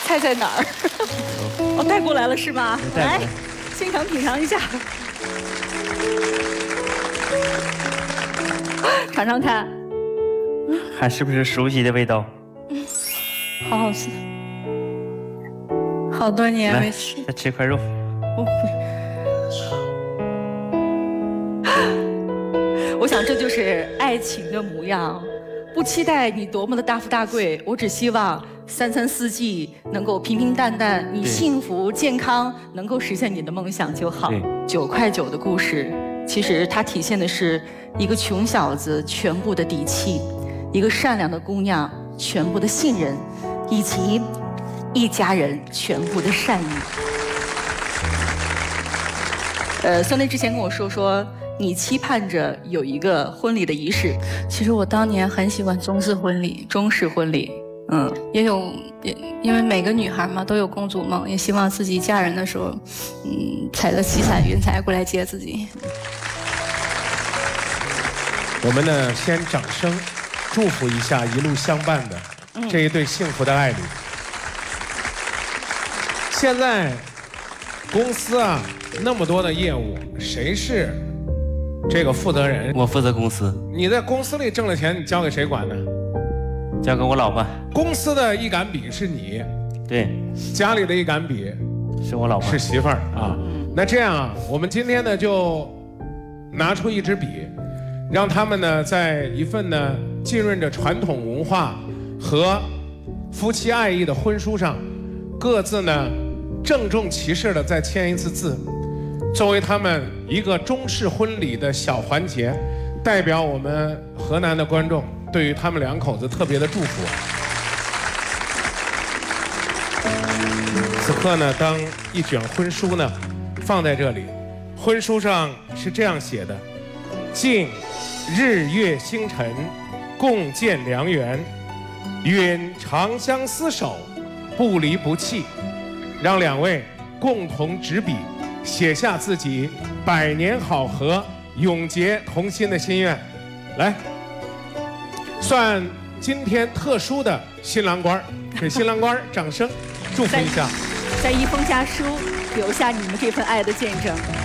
菜在哪儿？哦，带过来了是吗？来，现场品尝一下，尝尝看， 还是不是熟悉的味道？ 好好吃，好多年没吃。 再吃块肉。 我想这就是爱情的模样，不期待你多么的大富大贵，我只希望三餐四季能够平平淡淡，你幸福健康，能够实现你的梦想就好。9块9的故事，其实它体现的是一个穷小子全部的底气，一个善良的姑娘全部的信任，以及一家人全部的善意。孙俪之前跟我说你期盼着有一个婚礼的仪式。 其实我当年很喜欢中式婚礼，也有，因为每个女孩嘛都有公主梦，也希望自己嫁人的时候，踩着七彩云彩过来接自己。 我们呢，先掌声祝福一下一路相伴的这一对幸福的爱侣。现在公司啊那么多的业务，谁是这个负责人？ 我负责公司。 你在公司里挣了钱，你交给谁管呢？ 交给我老婆。 公司的一杆笔是你， 对， 家里的一杆笔是我老婆， 是媳妇儿啊。那这样啊，我们今天呢就拿出一支笔，让他们呢在一份呢浸润着传统文化和夫妻爱意的婚书上，各自呢郑重其事的再签一次字，作为他们一个中式婚礼的小环节，代表我们河南的观众对于他们两口子特别的祝福。此刻呢，当一卷婚书呢放在这里，婚书上是这样写的：敬日月星辰，共建良缘，愿长相厮守，不离不弃。让两位共同执笔，写下自己百年好合、永结同心的心愿。来，算今天特殊的新郎官，给新郎官掌声祝福一下。 在一封家书留下你们这份爱的见证。